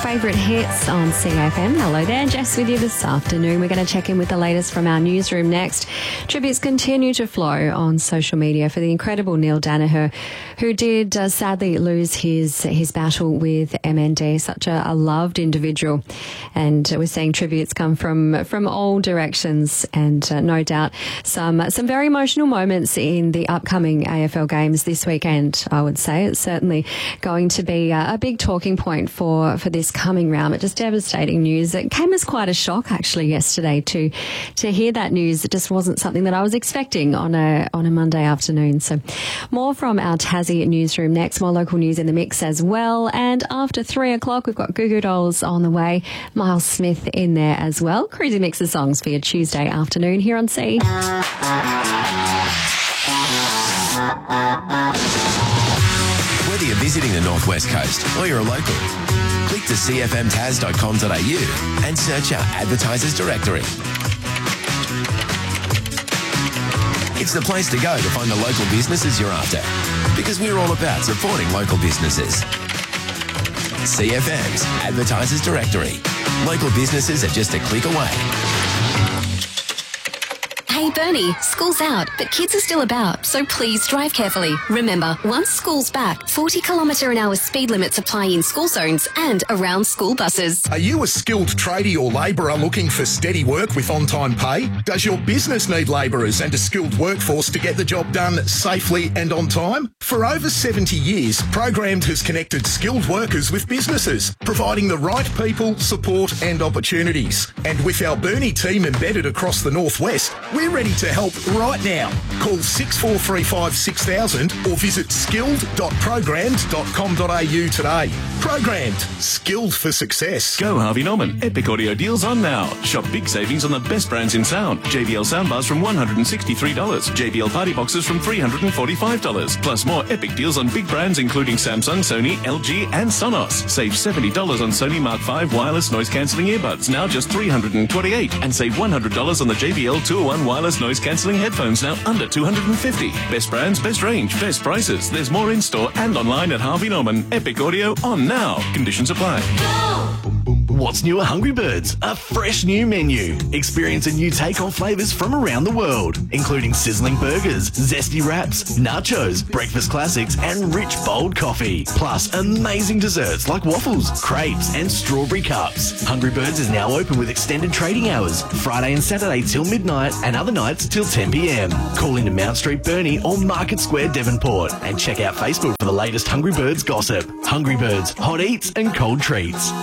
Favourite hits on CFM. Hello there, Jess with you this afternoon. We're going to check in with the latest from our newsroom next. Tributes continue to flow on social media for the incredible Neil Danaher, who did sadly lose his battle with MND, such a loved individual. And we're seeing tributes come from all directions, and no doubt some very emotional moments in the upcoming AFL games this weekend, I would say. It's certainly going to be a big talking point for this coming round, but just devastating news. It came as quite a shock actually yesterday to hear that news. It just wasn't something that I was expecting on a Monday afternoon. So more from our Tassie newsroom next, more local news in the mix as well. And after 3 o'clock, we've got Goo Goo Dolls on the way. Miles Smith in there as well. Cruisy mix of songs for your Tuesday afternoon here on C. Whether you're visiting the Northwest Coast or you're a local, click to cfmtas.com.au and search our advertisers directory. It's the place to go to find the local businesses you're after, because we're all about supporting local businesses. CFM's advertisers directory. Local businesses are just a click away. Hey Bernie, school's out, but kids are still about, so please drive carefully. Remember, once school's back, 40km/h speed limits apply in school zones and around school buses. Are you a skilled tradie or labourer looking for steady work with on-time pay? Does your business need labourers and a skilled workforce to get the job done safely and on time? For over 70 years, Programmed has connected skilled workers with businesses, providing the right people, support and opportunities. And with our Bernie team embedded across the Northwest, we're ready to help right now. Call 6435 6000 or visit skilled.programmed.com.au today. Programmed. Skilled for success. Go Harvey Norman. Epic audio deals on now. Shop big savings on the best brands in sound. JBL soundbars from $163. JBL party boxes from $345. Plus more epic deals on big brands including Samsung, Sony, LG and Sonos. Save $70 on Sony Mark V wireless noise cancelling earbuds, now just $328. And save $100 on the JBL 201 wireless noise cancelling headphones, now under $250. Best brands, best range, best prices. There's more in store and online at Harvey Norman. Epic audio on now. Conditions apply. What's new at Hungry Birds? A fresh new menu. Experience a new take on flavours from around the world, including sizzling burgers, zesty wraps, nachos, breakfast classics and rich bold coffee. Plus amazing desserts like waffles, crepes and strawberry cups. Hungry Birds is now open with extended trading hours, Friday and Saturday till midnight and other nights till 10 p.m. Call into Mount Street Burnie or Market Square Devonport and check out Facebook for the latest Hungry Birds gossip. Hungry Birds, hot eats and cold treats.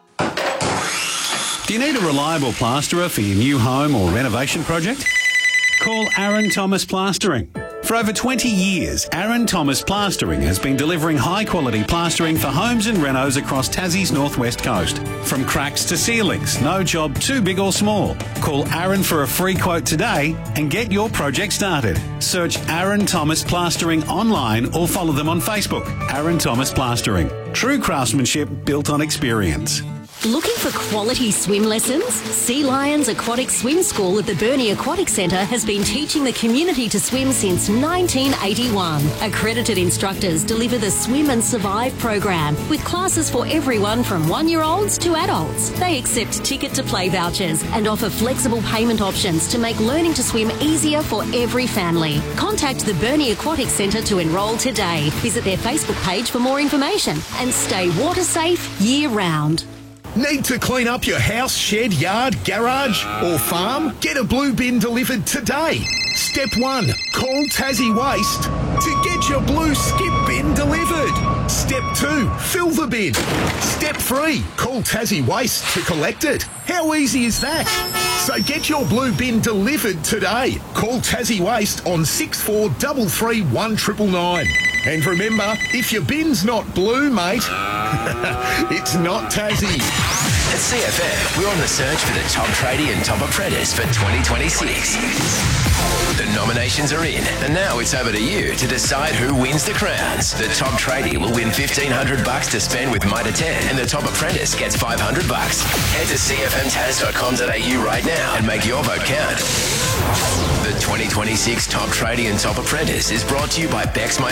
Do you need a reliable plasterer for your new home or renovation project? Call Aaron Thomas Plastering. For over 20 years, Aaron Thomas Plastering has been delivering high-quality plastering for homes and renos across Tassie's northwest coast. From cracks to ceilings, no job too big or small. Call Aaron for a free quote today and get your project started. Search Aaron Thomas Plastering online or follow them on Facebook. Aaron Thomas Plastering. True craftsmanship built on experience. Looking for quality swim lessons? Sea Lions Aquatic Swim School at the Burnie Aquatic Centre has been teaching the community to swim since 1981. Accredited instructors deliver the Swim and Survive program with classes for everyone from 1-year-olds to adults. They accept ticket to play vouchers and offer flexible payment options to make learning to swim easier for every family. Contact the Burnie Aquatic Centre to enrol today. Visit their Facebook page for more information and stay water safe year round. Need to clean up your house, shed, yard, garage or farm? Get a blue bin delivered today. Step 1. Call Tassie Waste to get your blue skip bin delivered. Step 2. Fill the bin. Step 3. Call Tassie Waste to collect it. How easy is that? So get your blue bin delivered today. Call Tassie Waste on 6433 1999. And remember, if your bin's not blue, mate, it's not Tassie. At CFM, we're on the search for the top tradie and top apprentice for 2026. The nominations are in, and now it's over to you to decide who wins the crowns. The top tradie will win $1,500 to spend with Mitre 10, and the top apprentice gets $500. Head to cfmtas.com.au right now and make your vote count. The 2026 Top Tradie and Top Apprentice is brought to you by Bex Mitre 10,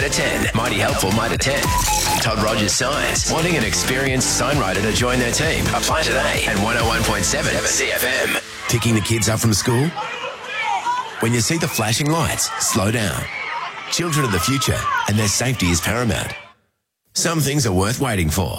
Mighty helpful, might attend. Todd Rogers Signs. Wanting an experienced signwriter to join their team? Apply today at 101.7 CFM. Picking the kids up from school? When you see the flashing lights, slow down. Children are the future, and their safety is paramount. Some things are worth waiting for.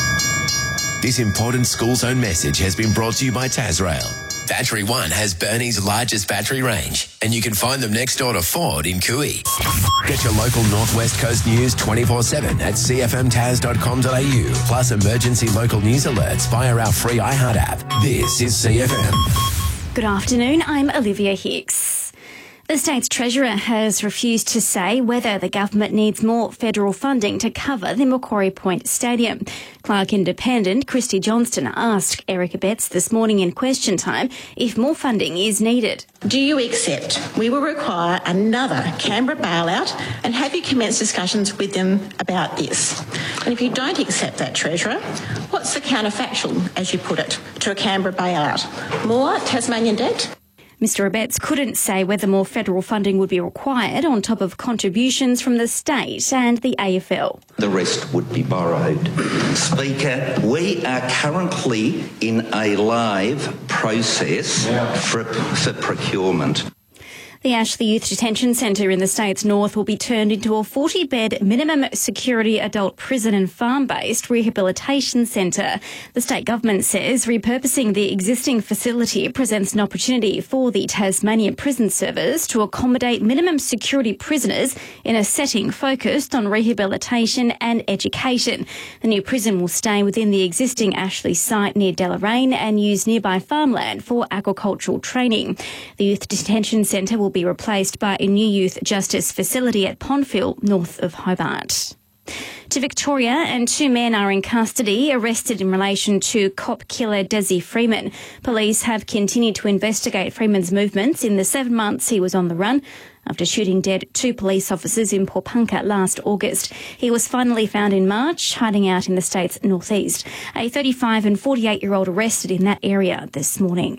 This important school zone message has been brought to you by Tasrail. Battery One has Burnie's largest battery range, and you can find them next door to Ford in Cooey. Get your local Northwest Coast news 24/7 at cfmtas.com.au, plus emergency local news alerts via our free iHeart app. This is CFM. Good afternoon, I'm Olivia Hicks. The state's treasurer has refused to say whether the government needs more federal funding to cover the Macquarie Point Stadium. Clark Independent Christy Johnston asked Eric Abetz this morning in Question Time if more funding is needed. Do you accept we will require another Canberra bailout, and have you commenced discussions with them about this? And if you don't accept that, Treasurer, what's the counterfactual, as you put it, to a Canberra bailout? More Tasmanian debt? Mr Abetz couldn't say whether more federal funding would be required on top of contributions from the state and the AFL. The rest would be borrowed. Speaker, we are currently in a live process for procurement. The Ashley Youth Detention Centre in the state's north will be turned into a 40-bed minimum security adult prison and farm-based rehabilitation centre. The state government says repurposing the existing facility presents an opportunity for the Tasmanian Prison Service to accommodate minimum security prisoners in a setting focused on rehabilitation and education. The new prison will stay within the existing Ashley site near Deloraine and use nearby farmland for agricultural training. The Youth Detention Centre will be replaced by a new youth justice facility at Pondfield, north of Hobart. To Victoria, and 2 men are in custody, arrested in relation to cop killer Desi Freeman. Police have continued to investigate Freeman's movements in the 7 months he was on the run after shooting dead 2 police officers in Porepunkah last August. He was finally found in March, hiding out in the state's northeast. A 35 and 48-year-old arrested in that area this morning.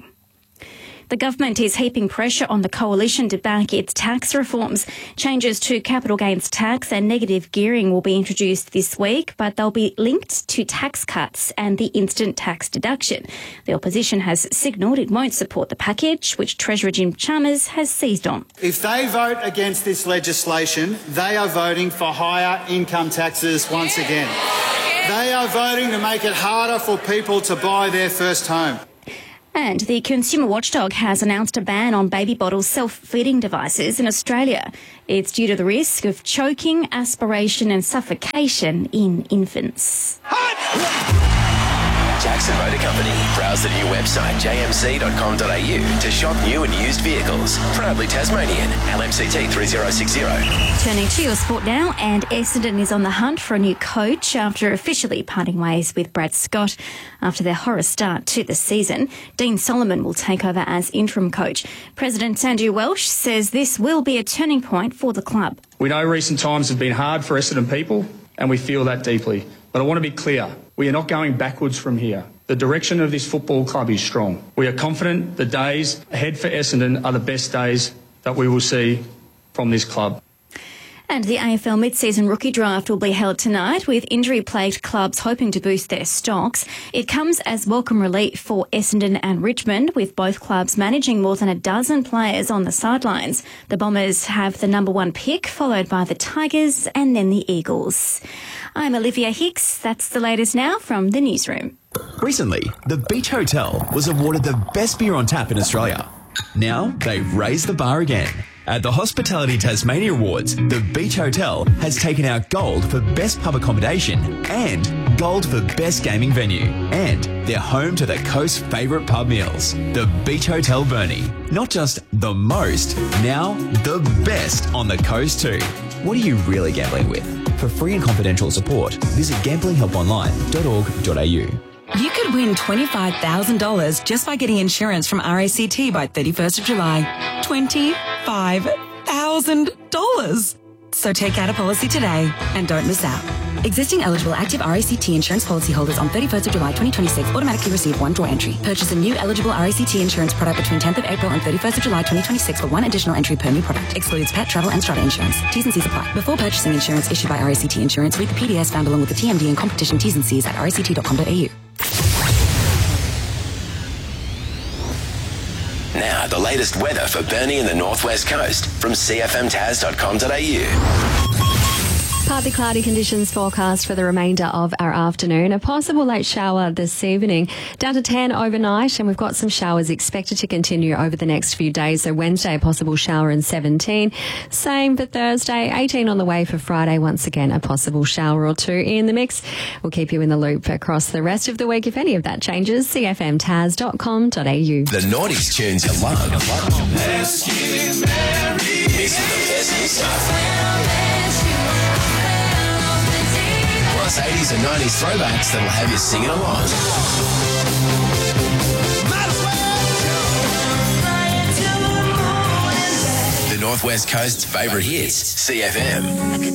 The government is heaping pressure on the coalition to back its tax reforms. Changes to capital gains tax and negative gearing will be introduced this week, but they'll be linked to tax cuts and the instant tax deduction. The opposition has signalled it won't support the package, which Treasurer Jim Chalmers has seized on. If they vote against this legislation, they are voting for higher income taxes once again. They are voting to make it harder for people to buy their first home. And the Consumer Watchdog has announced a ban on baby bottle self-feeding devices in Australia. It's due to the risk of choking, aspiration and suffocation in infants. Jackson Motor Company. Browse the new website jmc.com.au to shop new and used vehicles. Proudly Tasmanian. LMCT 3060. Turning to your sport now, and Essendon is on the hunt for a new coach after officially parting ways with Brad Scott after their horror start to the season. Dean Solomon will take over as interim coach. President Andrew Welsh says this will be a turning point for the club. We know recent times have been hard for Essendon people, and we feel that deeply. But I want to be clear, we are not going backwards from here. The direction of this football club is strong. We are confident the days ahead for Essendon are the best days that we will see from this club. And the AFL mid-season rookie draft will be held tonight, with injury-plagued clubs hoping to boost their stocks. It comes as welcome relief for Essendon and Richmond, with both clubs managing more than a dozen players on the sidelines. The Bombers have the number 1 pick, followed by the Tigers and then the Eagles. I'm Olivia Hicks. That's the latest now from the newsroom. Recently, the Beach Hotel was awarded the best beer on tap in Australia. Now they've raised the bar again. At the Hospitality Tasmania Awards, the Beach Hotel has taken out gold for best pub accommodation and gold for best gaming venue. And they're home to the coast's favourite pub meals. The Beach Hotel Burnie. Not just the most, now the best on the coast too. What are you really gambling with? For free and confidential support, visit gamblinghelponline.org.au. You could win $25,000 just by getting insurance from RACT by 31st of July. $25,000. So take out a policy today and don't miss out. Existing eligible active RACT insurance policyholders on 31st of July 2026 automatically receive one draw entry. Purchase a new eligible RACT insurance product between 10th of April and 31st of July 2026 for one additional entry per new product. Excludes pet, travel and strata insurance. T's and C's apply. Before purchasing insurance issued by RACT Insurance, read the PDS found along with the TMD and competition T's and C's at ract.com.au. Now, the latest weather for Burnie and the Northwest Coast from cfmtas.com.au. Partly cloudy conditions forecast for the remainder of our afternoon. A possible late shower this evening, down to 10 overnight, and we've got some showers expected to continue over the next few days. So Wednesday, a possible shower and 17. Same for Thursday, 18 on the way for Friday. Once again, a possible shower or two in the mix. We'll keep you in the loop across the rest of the week. If any of that changes, cfmtas.com.au. The noughties tunes you love. Missing the best new stuff. Plus 80s and 90s throwbacks that'll have you singing along. The Northwest Coast's favourite hits, CFM.